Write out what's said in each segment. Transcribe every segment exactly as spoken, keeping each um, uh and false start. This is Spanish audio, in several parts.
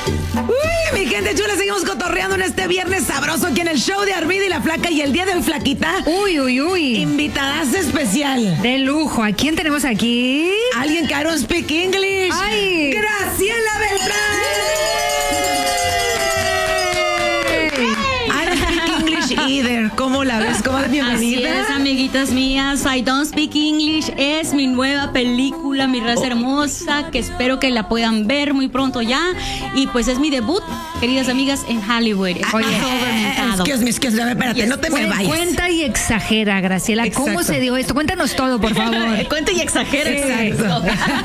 Uy, mi gente chula, seguimos cotorreando en este viernes sabroso aquí en el show de Armida y la Flaca. Y el día de hoy, Flaquita, Uy, uy, uy. invitadas especial. De lujo. ¿A quién tenemos aquí? Alguien que I don't speak English. Ay. Graciela Beltrán. I don't speak English either. ¿Cómo la ves? ¿Cómo la bienvenida? Así es, amiguitas mías. I Don't Speak English es mi nueva película, Mi raza hermosa, que espero que la puedan ver muy pronto ya. Y pues es mi debut, queridas amigas, en Hollywood. Oye, Excuse me, excuse me, espérate, no te me Cuen- vayas. Cuenta y exagera, Graciela. ¿Cómo Exacto. se dio esto? Cuéntanos todo, por favor. Cuento y exagero. Exacto.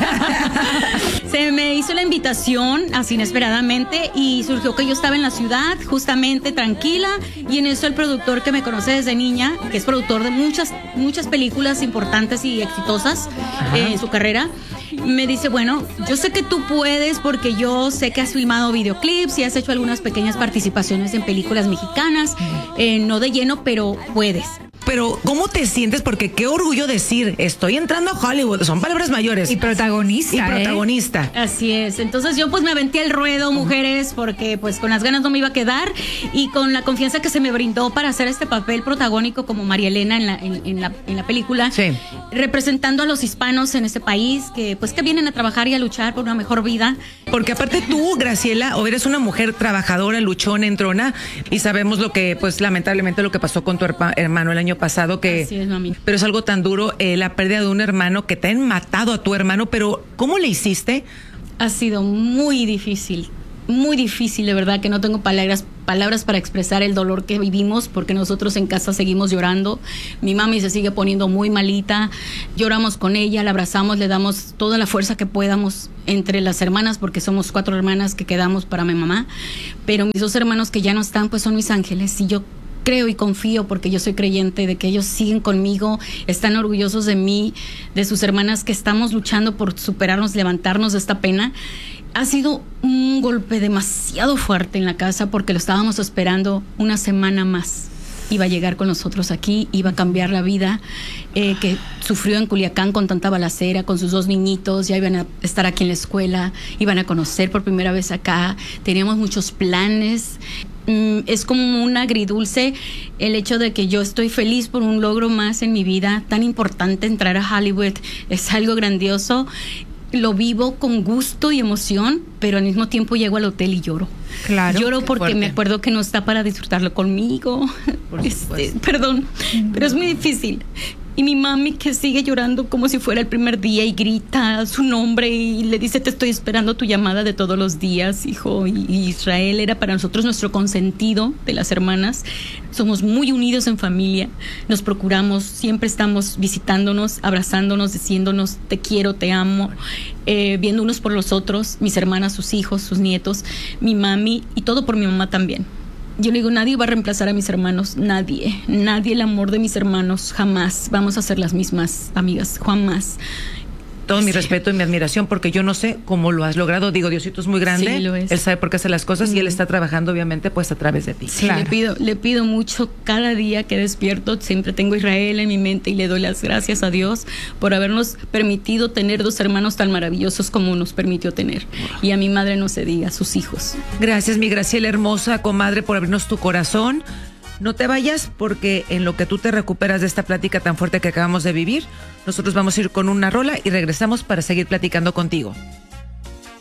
Se me hizo la invitación así inesperadamente y surgió que yo estaba en la ciudad justamente tranquila y en eso el productor que me conoce desde niña, que es productor de muchas muchas películas importantes y exitosas eh, en su carrera, me dice, bueno, yo sé que tú puedes porque yo sé que has filmado videoclips y has hecho algunas pequeñas participaciones en películas mexicanas, eh, no de lleno, pero puedes. Pero, ¿cómo te sientes? Porque qué orgullo decir, estoy entrando a Hollywood. Son palabras mayores. Y protagonista, Y ¿eh? protagonista. Así es, entonces yo pues me aventé al ruedo, mujeres, porque pues con las ganas no me iba a quedar y con la confianza que se me brindó para hacer este papel protagónico como María Elena en la, en, en la, en la película, Sí. representando a los hispanos en este país que pues que vienen a trabajar y a luchar por una mejor vida. Porque aparte tú, Graciela, o eres una mujer trabajadora, luchona, entrona, y sabemos lo que, pues lamentablemente lo que pasó con tu herpa- hermano el año pasado, que Así es, mami. pero es algo tan duro, eh, la pérdida de un hermano, que te han matado a tu hermano, pero ¿cómo le hiciste? Ha sido muy difícil, muy difícil, de verdad que no tengo palabras palabras para expresar el dolor que vivimos, porque nosotros en casa seguimos llorando. Mi mami se sigue poniendo muy malita, lloramos con ella, la abrazamos, le damos toda la fuerza que podamos entre las hermanas, porque somos cuatro hermanas que quedamos para mi mamá, pero mis dos hermanos que ya no están, pues son mis ángeles, y yo creo y confío, porque yo soy creyente de que ellos siguen conmigo, están orgullosos de mí, de sus hermanas, que estamos luchando por superarnos, levantarnos de esta pena. Ha sido un golpe demasiado fuerte en la casa porque lo estábamos esperando una semana más. Iba a llegar con nosotros aquí, iba a cambiar la vida eh, que sufrió en Culiacán con tanta balacera, con sus dos niñitos, ya iban a estar aquí en la escuela, iban a conocer por primera vez acá, teníamos muchos planes. Mm, es como un agridulce el hecho de que yo estoy feliz por un logro más en mi vida, tan importante. Entrar a Hollywood es algo grandioso. Lo vivo con gusto y emoción, pero al mismo tiempo llego al hotel y lloro. Claro. Lloro porque fuerte. me acuerdo que no está para disfrutarlo conmigo. Por Este, supuesto. perdón, pero es muy difícil. Y mi mami que sigue llorando como si fuera el primer día y grita su nombre y le dice, te estoy esperando tu llamada de todos los días, hijo. Y, y Israel era para nosotros nuestro consentido de las hermanas. Somos muy unidos en familia, nos procuramos, siempre estamos visitándonos, abrazándonos, diciéndonos te quiero, te amo, eh, viendo unos por los otros, mis hermanas, sus hijos, sus nietos, mi mami, y todo por mi mamá también. Yo le digo, nadie va a reemplazar a mis hermanos, nadie, nadie, el amor de mis hermanos, jamás vamos a ser las mismas amigas, jamás. Todo mi Sí. respeto y mi admiración, porque yo no sé cómo lo has logrado. Digo, Diosito es muy grande, Sí, lo es. él sabe por qué hace las cosas y él Mm. está trabajando obviamente pues a través de ti. Sí, Claro. le pido, le pido mucho cada día que despierto, siempre tengo a Israel en mi mente y le doy las gracias a Dios por habernos permitido tener dos hermanos tan maravillosos como nos permitió tener. Y a mi madre no se diga, sus hijos. Gracias, mi Graciela hermosa, comadre, por abrirnos tu corazón. No te vayas, porque en lo que tú te recuperas de esta plática tan fuerte que acabamos de vivir, nosotros vamos a ir con una rola y regresamos para seguir platicando contigo.